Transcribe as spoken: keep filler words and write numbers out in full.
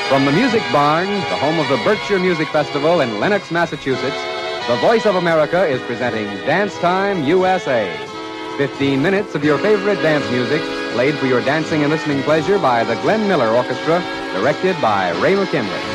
From the Music Barn, the home of the Berkshire Music Festival in Lenox, Massachusetts, the Voice of America is presenting Dance Time U S A. Fifteen minutes of your favorite dance music, played for your dancing and listening pleasure by the Glenn Miller Orchestra, directed by Ray McKinley.